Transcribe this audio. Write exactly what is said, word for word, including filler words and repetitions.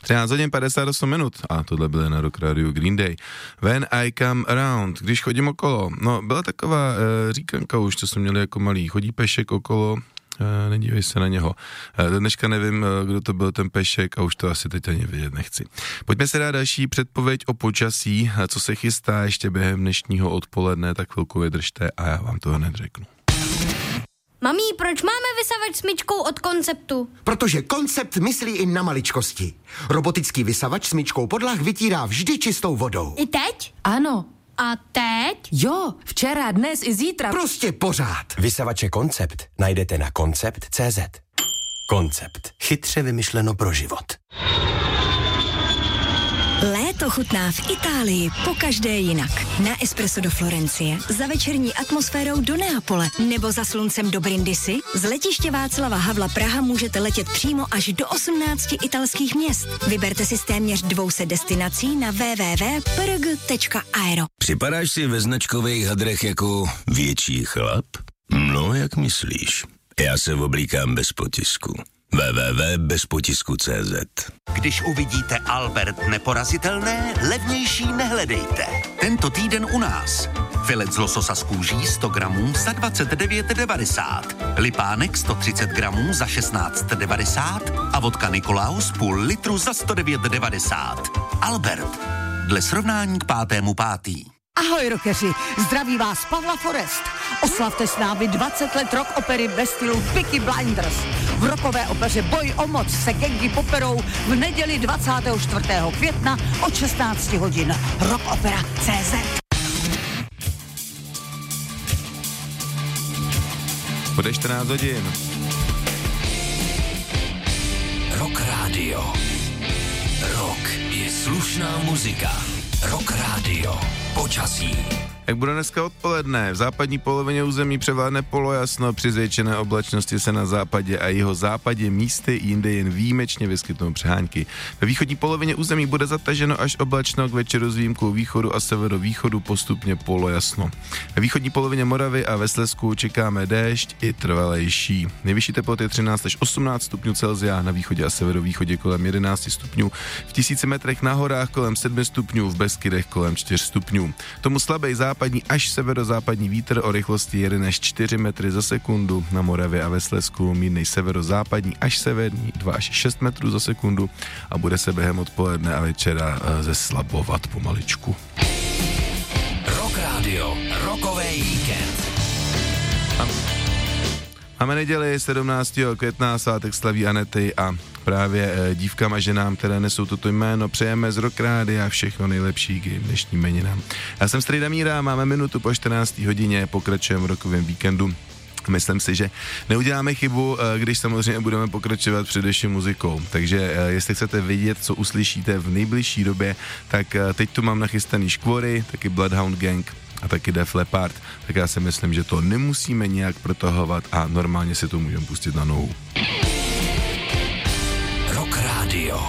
třináct hodin padesát osm minut a tohle bylo na Rock Radio Green Day. When I Come Around, když chodím okolo. No, byla taková e, říkanka už, co jsme měli jako malý. Chodí pešek okolo, e, nedívej se na něho. E, do dneška nevím, e, kdo to byl ten pešek a už to asi teď ani vidět nechci. Pojďme se dát další předpověď o počasí, a co se chystá ještě během dnešního odpoledne, tak chvilku vydržte a já vám to hned řeknu. Mami, proč máme vysavač smyčkou od Konceptu? Protože Koncept myslí i na maličkosti. Robotický vysavač smyčkou podlah vytírá vždy čistou vodou. I teď? Ano. A teď? Jo, včera, dnes i zítra. Prostě pořád. Vysavače Koncept najdete na koncept tečka cé zet. Koncept. Chytře vymyšleno pro život. Léto chutná v Itálii pokaždé jinak. Na espresso do Florencie, za večerní atmosférou do Neapole nebo za sluncem do Brindisi. Z letiště Václava Havla Praha můžete letět přímo až do osmnácti italských měst. Vyberte si z téměř dvou set destinací na w w w tečka p r g tečka aero. Připadáš si ve značkových hadrech jako větší chlap? No, jak myslíš? Já se oblíkám bez potisku. w w w tečka bez potisku tečka cé zet. Když uvidíte Albert neporazitelné, levnější nehledejte. Tento týden u nás. Filet z lososa z kůží sto gramů za dvacet devět devadesát. Lipánek sto třicet gramů za šestnáct devadesát a vodka Nikolaus půl litru za sto devět devadesát. Albert. Dle srovnání k pátému pátý. Ahoj rockeři, zdraví vás Pavla Forest. Oslavte s námi dvacet let rock opery ve stylu Peaky Blinders. V rockové opeře Boj o moc se gangy poperou v neděli dvacátého čtvrtého května od šestnáct hodin. rockopera tečka cé zet. Bude čtrnáct hodin. Rock Radio. Rock je slušná muzika. Rock Radio. Počasí. Jak bude dneska odpoledne? V západní polovině území převládne polojasno, při zvětšené oblačnosti se na západě a jeho západě místy jinde jen výjimečně vyskytnou přehánky. Ve východní polovině území bude zataženo až oblačno, k večeru s výjimkou východu a severovýchodu postupně polojasno. Ve východní polovině Moravy a ve Slezsku čekáme déšť i trvalejší. Nejvyšší teploty třináct až osmnáct stupňů Celsia, na východě a severovýchodě kolem jedenáct stupňů, v tisíci metrech na horách kolem sedm stupňů, v Beskydech kolem čtyři stupňů. Tomu slabý západní až severozápadní vítr o rychlosti jeden až čtyři metry za sekundu, na Moravě a ve Slezsku mírnej severozápadní až severní dva až šest metrů za sekundu a bude se během odpoledne a večera zeslabovat pomaličku. Rock Radio, rockový víkend. Máme neděli sedmnáctého května, svátek slaví Anety a právě e, dívkám a ženám, které nesou toto jméno, přejeme z Rock Rádia všechno nejlepší k jejím dnešním jmeninám. Já jsem Strejda Míra, máme minutu po čtrnácté hodině, pokračujeme v rokovém víkendu. Myslím si, že neuděláme chybu, když samozřejmě budeme pokračovat především muzikou. Takže jestli chcete vědět, co uslyšíte v nejbližší době, tak teď tu mám nachystaný Škvory, taky Bloodhound Gang a taky Def Leppard. Tak já si myslím, že to nemusíme nějak protahovat a normálně si to můžeme pustit na nohu. Rock Radio.